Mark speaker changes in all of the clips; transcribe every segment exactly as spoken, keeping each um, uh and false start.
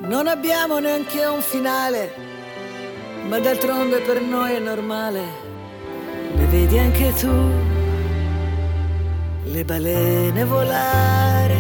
Speaker 1: Non abbiamo neanche un finale, ma d'altronde per noi è normale. Le vedi anche tu, le balene volare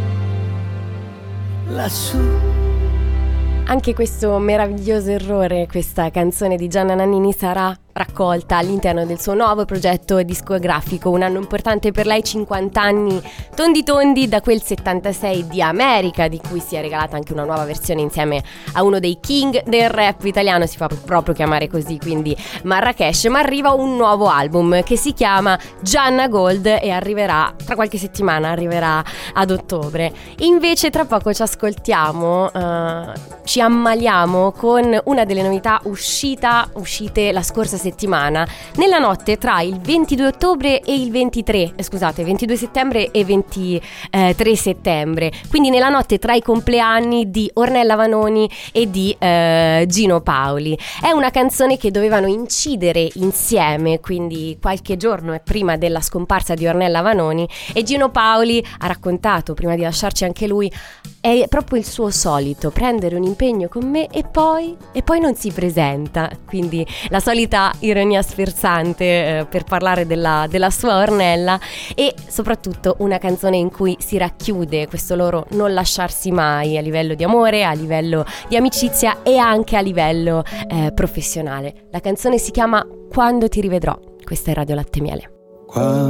Speaker 1: lassù.
Speaker 2: Anche questo meraviglioso errore, questa canzone di Gianna Nannini, sarà raccolta all'interno del suo nuovo progetto discografico, un anno importante per lei, cinquanta anni tondi tondi da quel settantasei di America, di cui si è regalata anche una nuova versione insieme a uno dei king del rap italiano, si fa proprio chiamare così, quindi Marrakesh. Ma arriva un nuovo album che si chiama Gianna Gold e arriverà tra qualche settimana, arriverà ad ottobre. Invece tra poco ci ascoltiamo, uh, ci ammaliamo con una delle novità uscita, uscite la scorsa settimana, nella notte tra il ventidue ottobre e il ventitré, eh, scusate, ventidue settembre e ventitré settembre, quindi nella notte tra i compleanni di Ornella Vanoni e di eh, Gino Paoli. È una canzone che dovevano incidere insieme, quindi qualche giorno prima della scomparsa di Ornella Vanoni, e Gino Paoli ha raccontato, prima di lasciarci anche lui, è proprio il suo solito, prendere un impegno con me e poi, e poi non si presenta, quindi la solita ironia sferzante eh, per parlare della, della sua Ornella, e soprattutto una canzone in cui si racchiude questo loro non lasciarsi mai a livello di amore, a livello di amicizia e anche a livello eh, professionale. La canzone si chiama Quando ti rivedrò. Questa è Radio Latte Miele.
Speaker 1: Quando